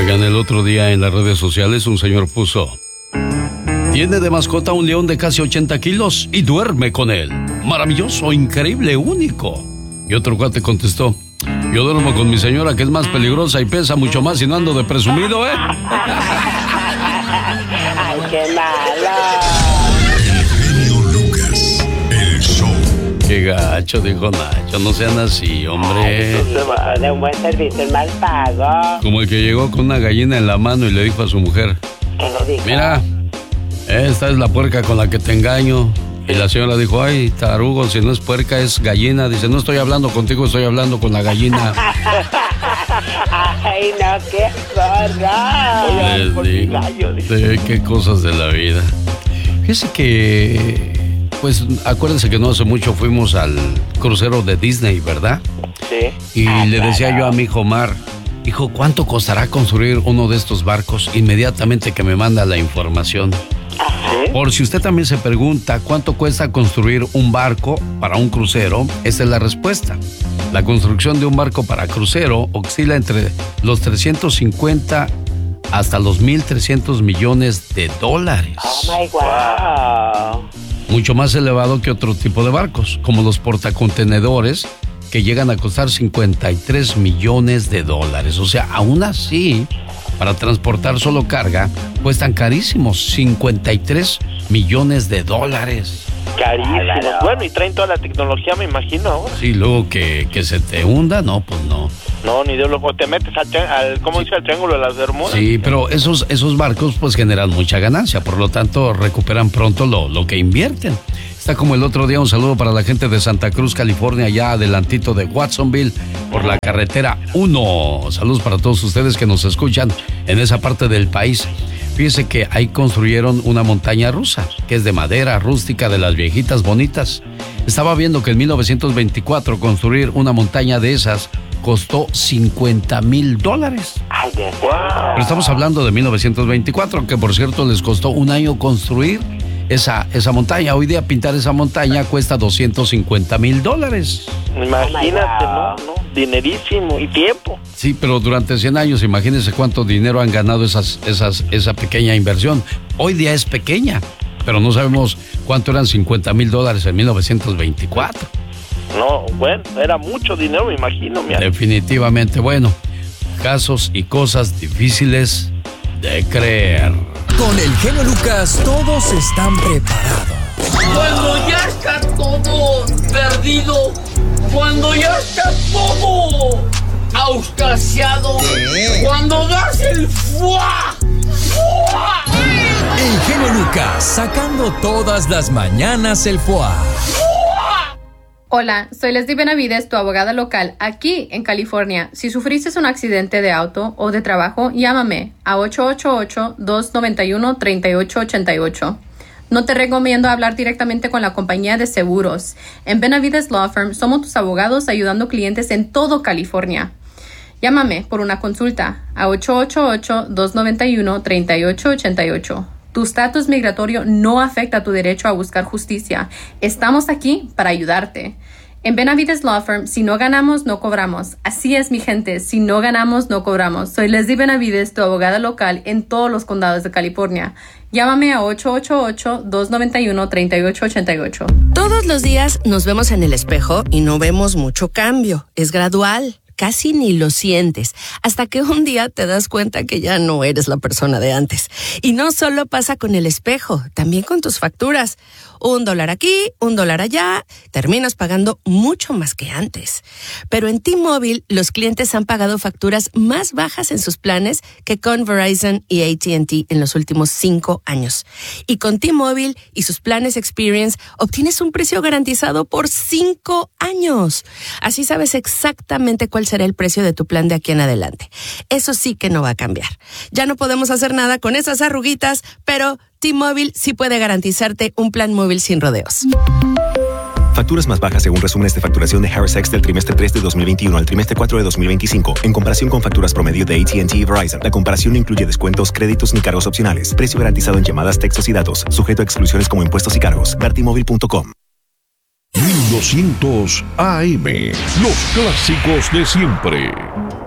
Oigan, el otro día en las redes sociales un señor puso: tiene de mascota un león de casi 80 kilos y duerme con él. Maravilloso, increíble, único. Y otro cuate contestó: yo duermo con mi señora, que es más peligrosa y pesa mucho más y no ando de presumido, ¿eh? ¡Ay, qué malo! El genio Lucas, el show. Qué gacho, dijo Nacho, no sean así, hombre. Ay, de un buen servicio, el mal pago. Como el que llegó con una gallina en la mano y le dijo a su mujer: ¿Qué le dijo? mira, esta es la puerca con la que te engaño. Y la señora dijo: ay, tarugo, si no es puerca, es gallina. Dice: no estoy hablando contigo, estoy hablando con la gallina. Ay, no, qué zorro. Les digo, qué cosas de la vida. Fíjese que, pues, acuérdense que no hace mucho fuimos al crucero de Disney, ¿verdad? Sí. Y le decía yo a mi hijo Omar: hijo, ¿cuánto costará construir uno de estos barcos? Inmediatamente que me manda la información. ¿Sí? Por si usted también se pregunta cuánto cuesta construir un barco para un crucero, esta es la respuesta. La construcción de un barco para crucero oscila entre los 350 hasta los 1,300 millones de dólares. Oh my wow. Mucho más elevado que otro tipo de barcos, como los portacontenedores, que llegan a costar 53 millones de dólares. O sea, aún así, para transportar solo carga, cuestan carísimos, 53 millones de dólares. Carísimo. Bueno, y traen toda la tecnología, me imagino ahora. Sí, luego que se te hunda, no, pues no. No, ni de luego te metes al ¿cómo dice? Al Triángulo de las Bermudas. Sí, pero esos barcos pues generan mucha ganancia, por lo tanto recuperan pronto lo que invierten. Está como el otro día, un saludo para la gente de Santa Cruz, California, allá adelantito de Watsonville, por la carretera 1. Saludos para todos ustedes que nos escuchan en esa parte del país. Fíjese que ahí construyeron una montaña rusa, que es de madera rústica, de las viejitas bonitas. Estaba viendo que en 1924 construir una montaña de esas costó $50,000. Ay, Dios. Wow. Pero estamos hablando de 1924, que por cierto les costó un año construir esa montaña. Hoy día pintar esa montaña cuesta $250,000. Imagínate, ¿no? Dinerísimo y tiempo. Sí, pero durante 100 años, imagínense cuánto dinero han ganado esa pequeña inversión. Hoy día es pequeña, pero no sabemos cuánto eran $50,000 en 1924. No, bueno, era mucho dinero, me imagino. Definitivamente, bueno, casos y cosas difíciles de creer. Con el genio Lucas todos están preparados. Cuando ya está todo perdido, cuando ya está todo auscasiado, cuando das el ¡fua! ¡Fua! El genio Lucas sacando todas las mañanas el ¡fua! Hola, soy Leslie Benavides, tu abogada local aquí en California. Si sufriste un accidente de auto o de trabajo, llámame a 888-291-3888. No te recomiendo hablar directamente con la compañía de seguros. En Benavides Law Firm somos tus abogados ayudando clientes en todo California. Llámame por una consulta a 888-291-3888. Tu estatus migratorio no afecta tu derecho a buscar justicia. Estamos aquí para ayudarte. En Benavides Law Firm, si no ganamos, no cobramos. Así es, mi gente, si no ganamos, no cobramos. Soy Leslie Benavides, tu abogada local en todos los condados de California. Llámame a 888-291-3888. Todos los días nos vemos en el espejo y no vemos mucho cambio. Es gradual. Casi ni lo sientes, hasta que un día te das cuenta que ya no eres la persona de antes. Y no solo pasa con el espejo, también con tus facturas. $1 aquí, $1 allá, terminas pagando mucho más que antes. Pero en T-Mobile, los clientes han pagado facturas más bajas en sus planes que con Verizon y AT&T en los últimos 5 años. Y con T-Mobile y sus planes Experience, obtienes un precio garantizado por 5 años. Así sabes exactamente cuál será el precio de tu plan de aquí en adelante. Eso sí que no va a cambiar. Ya no podemos hacer nada con esas arruguitas, pero T-Mobile sí puede garantizarte un plan móvil sin rodeos. Facturas más bajas según resúmenes de facturación de Harris X del trimestre 3 de 2021 al trimestre 4 de 2025, en comparación con facturas promedio de AT&T y Verizon. La comparación no incluye descuentos, créditos ni cargos opcionales. Precio garantizado en llamadas, textos y datos, sujeto a exclusiones como impuestos y cargos. Vertimóvil.com. 1200 AM, los clásicos de siempre.